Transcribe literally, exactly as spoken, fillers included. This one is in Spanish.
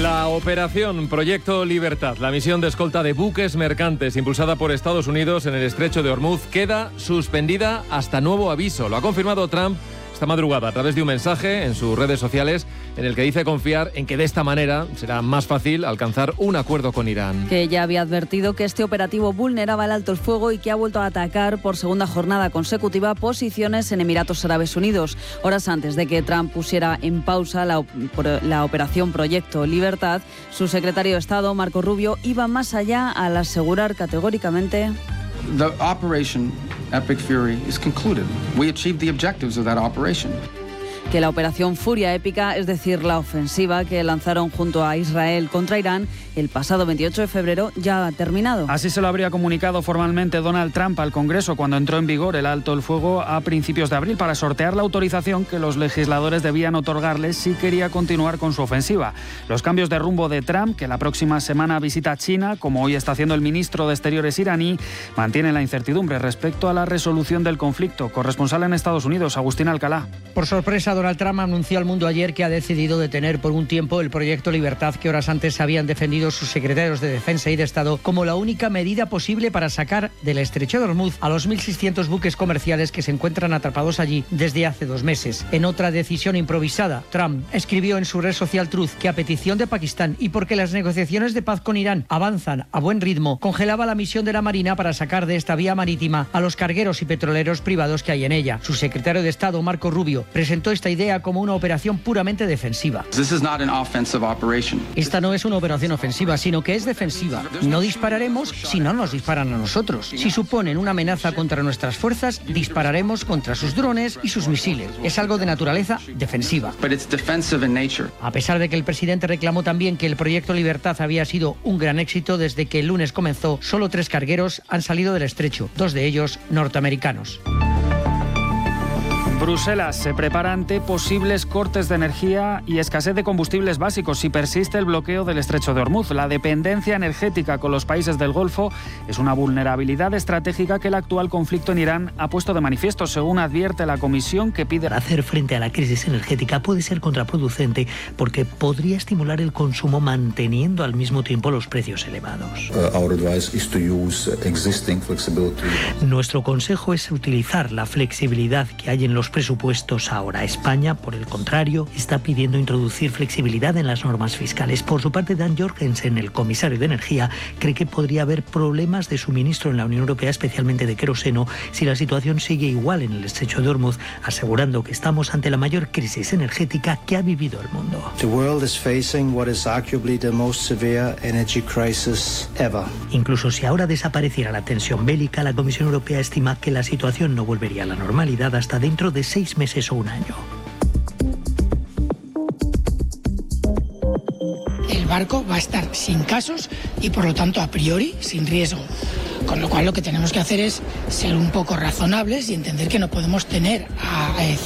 La operación Proyecto Libertad, la misión de escolta de buques mercantes impulsada por Estados Unidos en el estrecho de Hormuz, queda suspendida hasta nuevo aviso. Lo ha confirmado Trump esta madrugada a través de un mensaje en sus redes sociales en el que dice confiar en que de esta manera será más fácil alcanzar un acuerdo con Irán. Que ya había advertido que este operativo vulneraba el alto el fuego y que ha vuelto a atacar por segunda jornada consecutiva posiciones en Emiratos Árabes Unidos. Horas antes de que Trump pusiera en pausa la, la operación Proyecto Libertad, su secretario de Estado, Marco Rubio, iba más allá al asegurar categóricamente: The operation Epic Fury is concluded. We achieved the objectives of that operation. Que la operación Furia Épica, es decir, la ofensiva que lanzaron junto a Israel contra Irán el pasado veintiocho de febrero, ya ha terminado. Así se lo habría comunicado formalmente Donald Trump al Congreso cuando entró en vigor el alto el fuego a principios de abril para sortear la autorización que los legisladores debían otorgarle si quería continuar con su ofensiva. Los cambios de rumbo de Trump, que la próxima semana visita China, como hoy está haciendo el ministro de Exteriores iraní, mantienen la incertidumbre respecto a la resolución del conflicto. Corresponsal en Estados Unidos, Agustín Alcalá. Por sorpresa, Donald Trump anunció al mundo ayer que ha decidido detener por un tiempo el proyecto Libertad que horas antes habían defendido sus secretarios de Defensa y de Estado como la única medida posible para sacar del estrecho de Hormuz a los mil seiscientos buques comerciales que se encuentran atrapados allí desde hace dos meses. En otra decisión improvisada, Trump escribió en su red social Truth que a petición de Pakistán y porque las negociaciones de paz con Irán avanzan a buen ritmo, congelaba la misión de la Marina para sacar de esta vía marítima a los cargueros y petroleros privados que hay en ella. Su secretario de Estado, Marco Rubio, presentó esta idea como una operación puramente defensiva. Esta no es una operación ofensiva, sino que es defensiva. No dispararemos si no nos disparan a nosotros. Si suponen una amenaza contra nuestras fuerzas, dispararemos contra sus drones y sus misiles. Es algo de naturaleza defensiva. A pesar de que el presidente reclamó también que el proyecto Libertad había sido un gran éxito desde que el lunes comenzó, solo tres cargueros han salido del estrecho, dos de ellos norteamericanos. Bruselas se prepara ante posibles cortes de energía y escasez de combustibles básicos si persiste el bloqueo del estrecho de Hormuz. La dependencia energética con los países del Golfo es una vulnerabilidad estratégica que el actual conflicto en Irán ha puesto de manifiesto, según advierte la comisión que pide... Hacer frente a la crisis energética puede ser contraproducente porque podría estimular el consumo manteniendo al mismo tiempo los precios elevados. Uh, our advice is to use existing flexibility. Nuestro consejo es utilizar la flexibilidad que hay en los presupuestos ahora. España, por el contrario, está pidiendo introducir flexibilidad en las normas fiscales. Por su parte, Dan Jorgensen, el comisario de Energía, cree que podría haber problemas de suministro en la Unión Europea, especialmente de queroseno, si la situación sigue igual en el estrecho de Hormuz, asegurando que estamos ante la mayor crisis energética que ha vivido el mundo. The world is facing what is arguably the most severe energy crisis ever. Incluso si ahora desapareciera la tensión bélica, la Comisión Europea estima que la situación no volvería a la normalidad hasta dentro de seis meses o un año. El barco va a estar sin casos y por lo tanto a priori sin riesgo. Con lo cual lo que tenemos que hacer es ser un poco razonables y entender que no podemos tener a